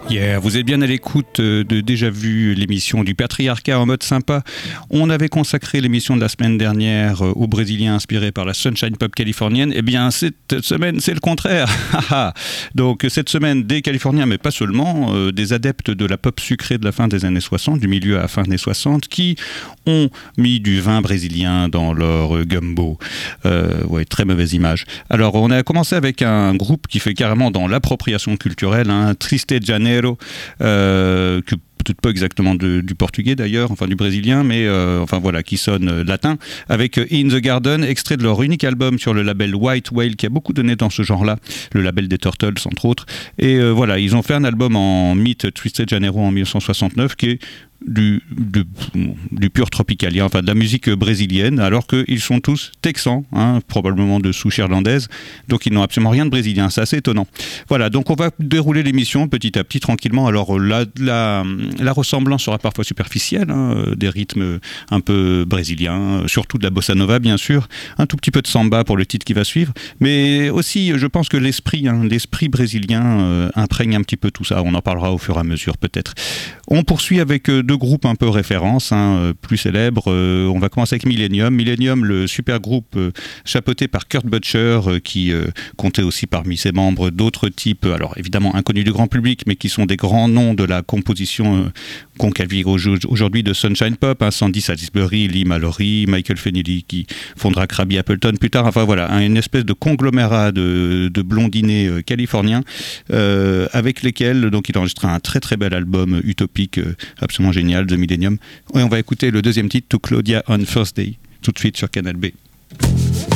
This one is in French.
Yeah, vous êtes bien à l'écoute de Déjà Vu, l'émission du patriarcat en mode sympa. On avait consacré l'émission de la semaine dernière aux Brésiliens inspirés par la Sunshine Pop californienne. Eh bien, cette semaine, c'est le contraire. Donc, cette semaine, des Californiens, mais pas seulement, des adeptes de la pop sucrée de la fin des années 60, du milieu à la fin des années 60, qui ont mis du vin brésilien dans leur gumbo. Ouais, très mauvaise image. Alors, on a commencé avec un groupe qui fait carrément dans l'appropriation culturelle, Triste Janeiro, que peut-être pas exactement du portugais d'ailleurs, enfin du brésilien, mais enfin voilà, qui sonne latin, avec In the Garden, extrait de leur unique album sur le label White Whale, qui a beaucoup donné dans ce genre-là, le label des Turtles entre autres. Et voilà, ils ont fait un album en Meet Twisted Janeiro en 1969, qui est du pur tropicalien, enfin de la musique brésilienne, alors qu'ils sont tous texans, probablement de souche irlandaise, donc ils n'ont absolument rien de brésilien, c'est assez étonnant. Voilà, donc on va dérouler l'émission petit à petit, tranquillement. Alors la ressemblance sera parfois superficielle, des rythmes un peu brésiliens, surtout de la bossa nova bien sûr, un tout petit peu de samba pour le titre qui va suivre, mais aussi je pense que l'esprit brésilien imprègne un petit peu tout ça, on en parlera au fur et à mesure peut-être. On poursuit avec deux groupes un peu références, plus célèbres. On va commencer avec Millennium. Millennium, le super groupe chapeauté par Kurt Butcher, qui comptait aussi parmi ses membres d'autres types, alors évidemment inconnus du grand public, mais qui sont des grands noms de la composition qu'on qualifie aujourd'hui de Sunshine Pop, Sandy Salisbury, Lee Mallory, Michael Fennelly, qui fondera Krabby Appleton plus tard. Enfin voilà, une espèce de conglomérat de blondinés californiens, avec lesquels donc, il enregistra un très très bel album utopique, absolument génial, de Millennium. Et on va écouter le deuxième titre, To Claudia on First Day, tout de suite sur Canal B.